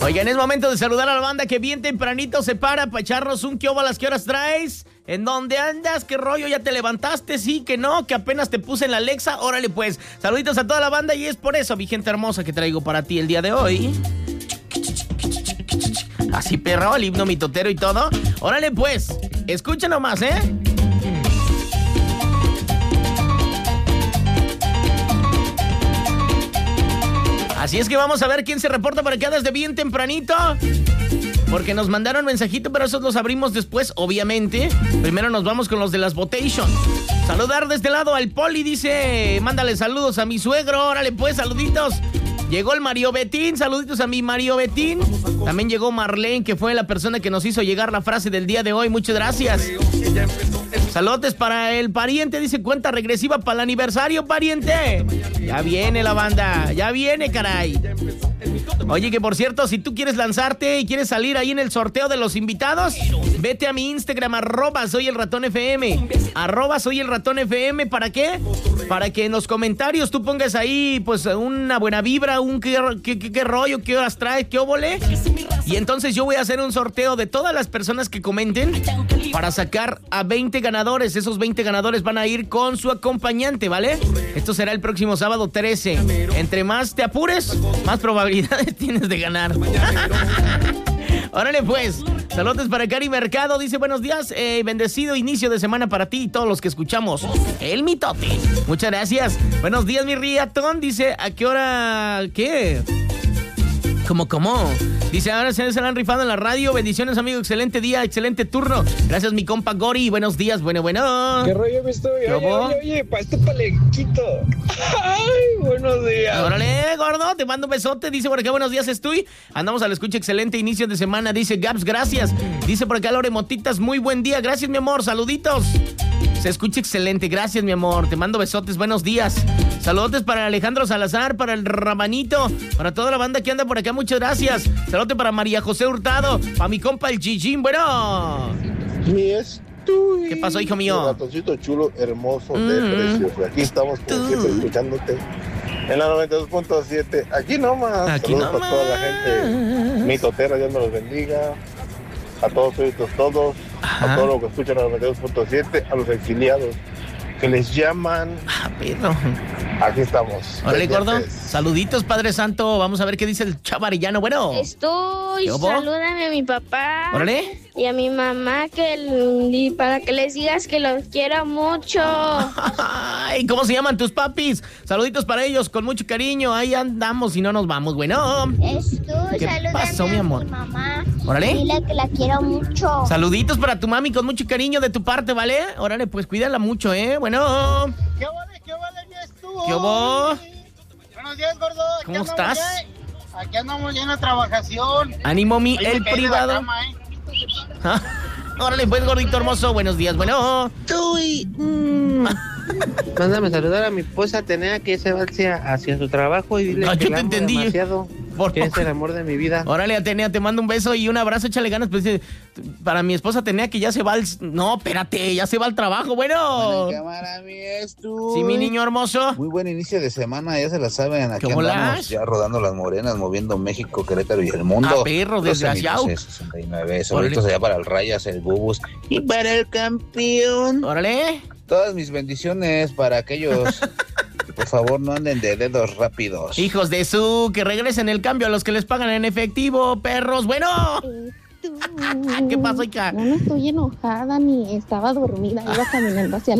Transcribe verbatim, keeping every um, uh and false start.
Oigan, es momento de saludar a la banda que bien tempranito se para para echarnos un qué óvalas, qué horas traes, en dónde andas, qué rollo, ya te levantaste, sí, que no, que apenas te puse en la Alexa, órale pues, saluditos a toda la banda y es por eso, mi gente hermosa, que traigo para ti el día de hoy. Así perro, el himno mitotero y todo, órale pues, escucha nomás, ¿eh? Así es que vamos a ver quién se reporta para acá desde bien tempranito. Porque nos mandaron mensajito, pero esos los abrimos después, obviamente. Primero nos vamos con los de las votation. Saludar de este lado al Poli, dice, mándale saludos a mi suegro, órale pues, saluditos. Llegó el Mario Betín, saluditos a mi Mario Betín. También llegó Marlene, que fue la persona que nos hizo llegar la frase del día de hoy, muchas gracias. Saludos para el pariente, dice, cuenta regresiva para el aniversario, pariente. Ya viene la banda, ya viene, caray. Oye, que por cierto, si tú quieres lanzarte y quieres salir ahí en el sorteo de los invitados, vete a mi Instagram, arroba soy el ratón F M, arroba soy el ratón F M, ¿para qué? Para que en los comentarios tú pongas ahí, pues, una buena vibra, un qué, qué, qué, qué rollo, qué horas traes, qué óvole. Y entonces yo voy a hacer un sorteo de todas las personas que comenten para sacar a veinte ganadores. Esos veinte ganadores van a ir con su acompañante, ¿vale? Esto será el próximo sábado trece. Entre más te apures, más probabilidades tienes de ganar. Órale pues, saludos para Cari Mercado, dice buenos días, eh, bendecido inicio de semana para ti y todos los que escuchamos el mitote. Muchas gracias. Buenos días, mi riatón, dice, ¿a qué hora? ¿Qué? ¿Cómo, cómo? Dice, ahora se se han rifado en la radio. Bendiciones, amigo. Excelente día, excelente turno. Gracias, mi compa Gori. Buenos días, bueno, bueno. ¿Qué rollo me estoy? Oye, oye, oye, oye, pa' este palequito. Ay, buenos días. Órale, gordo, te mando un besote. Dice por acá, buenos días, estoy. Andamos al escucha, excelente inicio de semana. Dice, Gaps, gracias. Dice por acá, Lore Motitas, muy buen día. Gracias, mi amor, saluditos. Se escucha excelente, gracias, mi amor. Te mando besotes, buenos días. Saludos para Alejandro Salazar, para el Rabanito, para toda la banda que anda por acá, muchas gracias. Saludos para María José Hurtado, para mi compa el Gigín, bueno. Mi estuy. ¿Qué pasó, hijo mío? Mi ratoncito chulo, hermoso, mm. de precioso. Aquí estamos, como siempre, escuchándote. En la noventa y dos punto siete. Aquí nomás. Aquí Saludos nomás. para toda la gente. Mi totera, Dios me los bendiga. A todos, todos, todos. Ajá. A todos los que escuchan la noventa y dos punto siete. A los exiliados que les llaman. Ah, Pedro. Aquí estamos. Órale, gordo. Saluditos, Padre Santo. Vamos a ver qué dice el chavarillano. Bueno. Estoy. Salúdame a mi papá. Órale. Y a mi mamá, que y para que les digas que los quiero mucho. Ay, ¿cómo se llaman tus papis? Saluditos para ellos, con mucho cariño. Ahí andamos y no nos vamos. Bueno. Estoy. ¿Qué pasó, mi amor? A mi mamá. Órale. Dile que la quiero mucho. Saluditos para tu mami con mucho cariño de tu parte, ¿vale? Órale, pues cuídala mucho, ¿eh? Bueno. ¿Qué vale, qué vale, mi estuvo? ¿Qué hubo? Buenos días, gordo. ¿Cómo estás? Ya, aquí andamos ya en la trabajación. Ánimo, mi, Oye, el privado. Cama, ¿eh? ¿Ah? Órale, pues, gordito hermoso. Buenos días, bueno. Uy. Mm. Mándame saludar a mi esposa Atenea, que se va hacia, hacia su trabajo y dile no, que yo la te amo entendí. demasiado. Por que es el amor de mi vida. Órale, Atenea, te mando un beso y un abrazo, échale ganas. Pues, para mi esposa Atenea, que ya se va al... No, espérate, ya se va al trabajo, bueno. Buena cámara, mi estu. Sí, mi niño hermoso. Muy buen inicio de semana, ya se la saben. Aquí ¿Cómo andamos las? ya rodando las morenas, moviendo México, Querétaro y el mundo. Ah, perro, desgraciado. sesenta y nueve, saluditos allá para el Rayas, el Bubus y para el campeón. Órale. Todas mis bendiciones para aquellos... Por favor, no anden de dedos rápidos. Hijos de su, que regresen el cambio a los que les pagan en efectivo, perros. Bueno. ¿Qué pasó, hija? No, no estoy enojada ni estaba dormida. Iba caminando hacia la